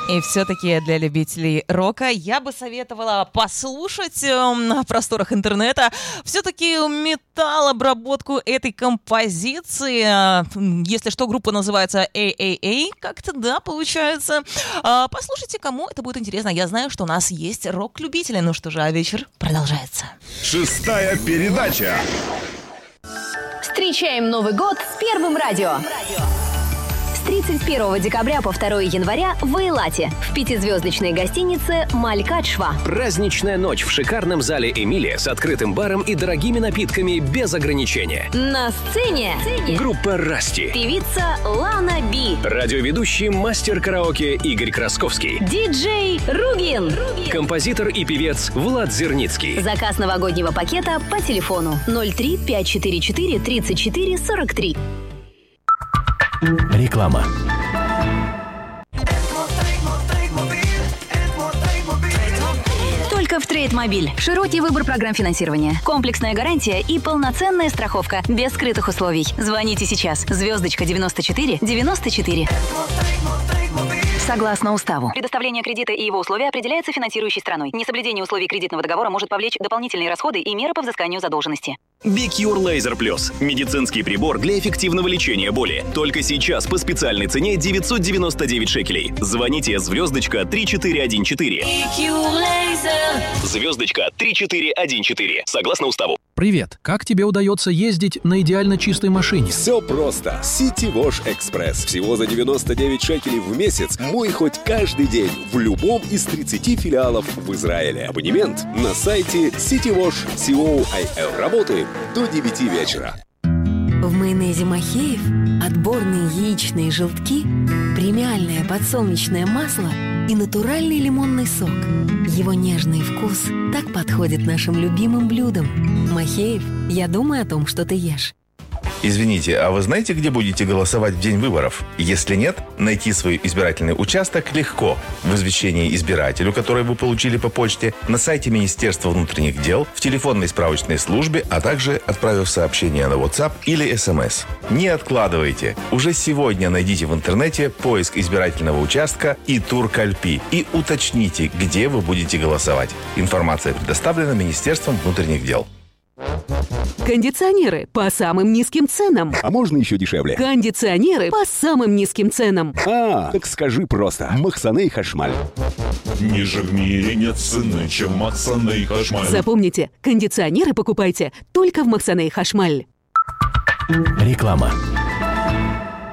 И все-таки для любителей рока я бы советовала послушать на просторах интернета все-таки металл-обработку этой композиции. Если что, группа называется AAA, как-то, да, получается. Послушайте, кому это будет интересно. Я знаю, что у нас есть рок-любители. Ну что же, а вечер продолжается. 6-я передача. Встречаем Новый год с Первым радио. С 31 декабря по 2 января в Эйлате в 5-звездочной гостинице «Малькадшва». Праздничная ночь в шикарном зале «Эмилия» с открытым баром и дорогими напитками без ограничения. На сцене группа «Расти», певица Лана Би, радиоведущий мастер караоке Игорь Красковский, диджей Ругин, композитор и певец Влад Зерницкий. Заказ новогоднего пакета по телефону 03 544 34 43. Реклама. Только в Трейдмобиль. Широкий выбор программ финансирования, комплексная гарантия и полноценная страховка без скрытых условий. Звоните сейчас. Звездочка 94 94. Согласно уставу. Предоставление кредита и его условия определяется финансирующей страной. Несоблюдение условий кредитного договора может повлечь дополнительные расходы и меры по взысканию задолженности. Бикюр Лазер Плюс. Медицинский прибор для эффективного лечения боли. Только сейчас по специальной цене 999 шекелей. Звоните звездочка 3414. Звездочка 3414. Согласно уставу. Привет. Как тебе удается ездить на идеально чистой машине? Все просто. City Wash Express. Всего за 99 шекелей в месяц. Мой хоть каждый день в любом из 30 филиалов в Израиле. Абонемент на сайте citywash.co.il. Работает до 9 вечера. В майонезе Махеев отборные яичные желтки, премиальное подсолнечное масло и натуральный лимонный сок. Его нежный вкус так подходит нашим любимым блюдам. Махеев, я думаю о том, что ты ешь. Извините, а вы знаете, где будете голосовать в день выборов? Если нет, найти свой избирательный участок легко. В извещении избирателю, которое вы получили по почте, на сайте Министерства внутренних дел, в телефонной справочной службе, а также отправив сообщение на WhatsApp или SMS. Не откладывайте. Уже сегодня найдите в интернете поиск избирательного участка и тур Кальпи и уточните, где вы будете голосовать. Информация предоставлена Министерством внутренних дел. Кондиционеры по самым низким ценам. А можно еще дешевле? Кондиционеры по самым низким ценам. Так скажи просто. Махсаней Хашмаль. Ниже в мире нет цены, чем Махсаней Хашмаль. Запомните, кондиционеры покупайте только в Махсаней Хашмаль. Реклама.